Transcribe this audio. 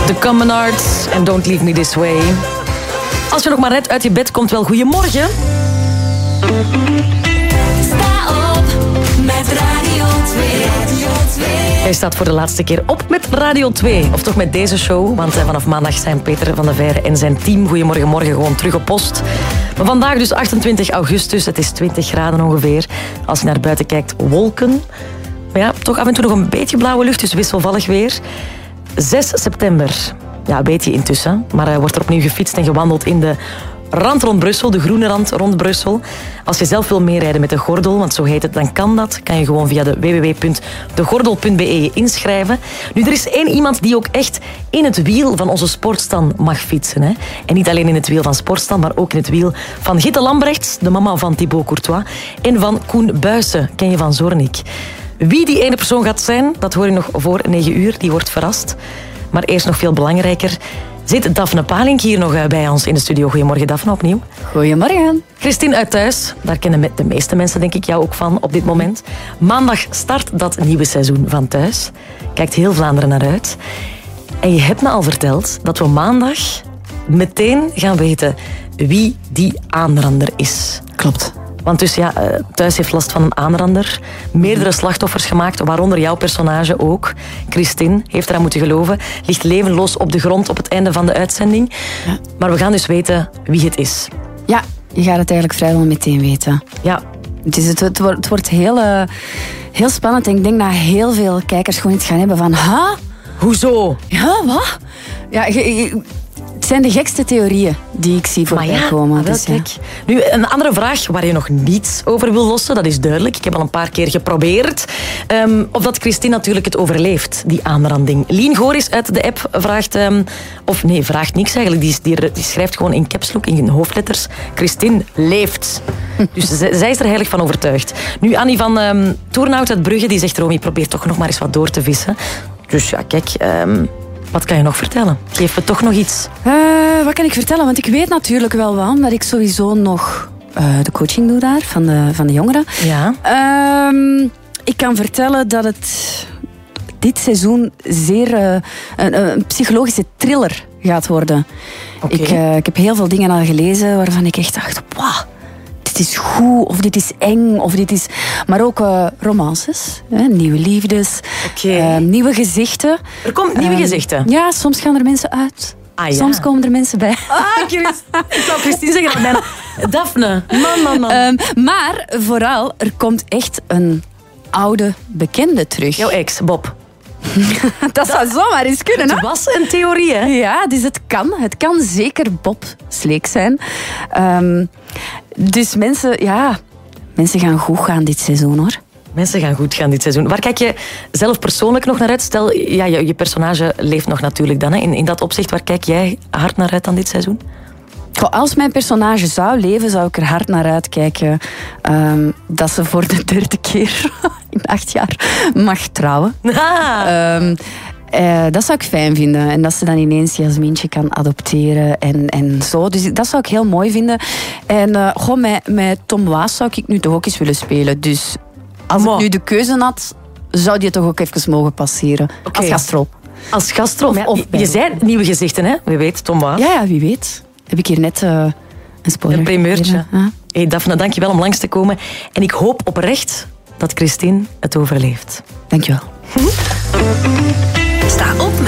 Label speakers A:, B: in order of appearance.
A: The Common Arts en Don't Leave Me This Way. Als je nog maar net uit je bed komt, wel goeiemorgen.
B: Sta op met Radio 2.
A: Hij staat voor de laatste keer op met Radio 2. Of toch met deze show, want vanaf maandag zijn Peter van de Veire en zijn team Goeiemorgen Morgen gewoon terug op post. Maar vandaag dus 28 augustus, het is 20 graden ongeveer. Als je naar buiten kijkt, wolken. Maar ja, toch af en toe nog een beetje blauwe lucht, dus wisselvallig weer. 6 september. Ja, een beetje intussen. Maar wordt er opnieuw gefietst en gewandeld in de rand rond Brussel, de groene rand rond Brussel. Als je zelf wil meerijden met de gordel, want zo heet het, dan kan dat. Kan je gewoon via de www.degordel.be inschrijven. Nu, er is één iemand die ook echt in het wiel van onze sportstan mag fietsen. Hè? En niet alleen in het wiel van sportstan, maar ook in het wiel van Gitte Lambrechts, de mama van Thibaut Courtois, en van Koen Buijsen, ken je van Zornik. Wie die ene persoon gaat zijn, dat hoor je nog voor 9 uur. Die wordt verrast. Maar eerst nog veel belangrijker, zit Daphne Palink hier nog bij ons in de studio. Goedemorgen, Daphne, opnieuw.
C: Goedemorgen.
A: Christine uit Thuis, daar kennen de meeste mensen denk ik jou ook van op dit moment. Maandag start dat nieuwe seizoen van Thuis. Kijkt heel Vlaanderen naar uit. En je hebt me al verteld dat we maandag meteen gaan weten wie die aanrander is.
C: Klopt.
A: Want dus ja, Thuis heeft last van een aanrander. Meerdere slachtoffers gemaakt, waaronder jouw personage ook. Christine heeft eraan moeten geloven. Ligt levenloos op de grond op het einde van de uitzending. Ja. Maar we gaan dus weten wie het is.
C: Ja, je gaat het eigenlijk vrijwel meteen weten.
A: Ja.
C: Het wordt heel spannend. En ik denk dat heel veel kijkers gewoon iets gaan hebben van...
A: Hoezo?
C: Ja, wat? Ja, het zijn de gekste theorieën die ik zie voorbij komen. Dus, ja.
A: Nu, een andere vraag waar je nog niets over wil lossen, dat is duidelijk. Ik heb al een paar keer geprobeerd. Of dat Christine natuurlijk het overleeft, die aanranding. Lien Goris uit de app vraagt... vraagt niks eigenlijk. Die schrijft gewoon in caps lock, in hoofdletters. Christine leeft. Dus zij is er heilig van overtuigd. Nu, Annie van Toornhout uit Brugge, die zegt... Romy, probeer toch nog maar eens wat door te vissen. Dus ja, kijk... wat kan je nog vertellen? Geef me toch nog iets.
C: Wat kan ik vertellen? Want ik weet natuurlijk wel wat, omdat ik sowieso nog de coaching doe daar, van de jongeren.
A: Ja.
C: Ik kan vertellen dat het dit seizoen zeer een psychologische thriller gaat worden. Okay. Ik heb heel veel dingen al gelezen waarvan ik echt dacht... Wow, dit is goed, of dit is eng, of dit is... Maar ook romances, nieuwe liefdes, nieuwe gezichten.
A: Er komen nieuwe gezichten?
C: Ja, soms gaan er mensen uit.
A: Ja.
C: Soms komen er mensen bij.
A: Ik zou Christine zeggen dat bijna... Daphne, man.
C: Maar vooral, er komt echt een oude bekende terug.
A: Jouw ex, Bob.
C: Dat zou zomaar eens kunnen, hè?
A: Het was een theorie, hè?
C: Ja, dus het kan. Het kan zeker Bob Sleek zijn. Dus mensen gaan goed gaan dit seizoen, hoor.
A: Mensen gaan goed gaan dit seizoen. Waar kijk je zelf persoonlijk nog naar uit? Stel, ja, je personage leeft nog natuurlijk dan. Hè? In dat opzicht, waar kijk jij hard naar uit dan dit seizoen?
C: Als mijn personage zou leven, zou ik er hard naar uitkijken dat ze voor de 3e keer in 8 jaar mag trouwen. Dat zou ik fijn vinden. En dat ze dan ineens Jasmientje kan adopteren en zo. Dus dat zou ik heel mooi vinden. En met Tom Waas zou ik nu toch ook eens willen spelen. Dus als ik nu de keuze had, zou die toch ook even mogen passeren. Als gastrol.
A: Als gastrol? Je zei nieuwe gezichten, hè? Wie weet, Tom Waas.
C: Ja, wie weet. Heb ik hier net een spoiler.
A: Een primeurtje. Hey Daphne, dankjewel om langs te komen. En ik hoop oprecht dat Christine het overleeft.
C: Dankjewel.
B: Sta op met